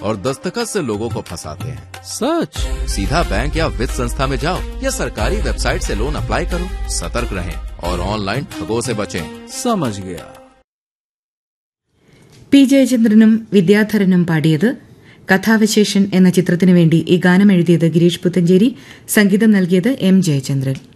और दस्तखत से लोगों को फंसाते हैं। सच? सीधा बैंक या वित्त संस्था में जाओ या सरकारी वेबसाइट से लोन अप्लाई करो। सतर्क रहें और ऑनलाइन ठगों से बचें। समझ गया। പി ജയചന്ദ്രനും വിദ്യാധരനും പാടിയത് കഥാവശേഷൻ എന്ന ചിത്രത്തിനു വേണ്ടി ഈ ഗാനം എഴുതിയത് ഗിരീഷ് പുത്തഞ്ചേരി, സംഗീതം നൽകിയത് എം ജയചന്ദ്രൻ.